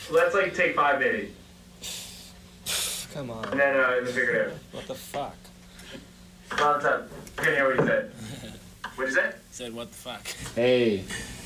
Let's like take 5 maybe. Come on. And then figure it out. What the fuck? Well, it's up. I couldn't hear what you said. What'd you say? Said what the fuck? Hey.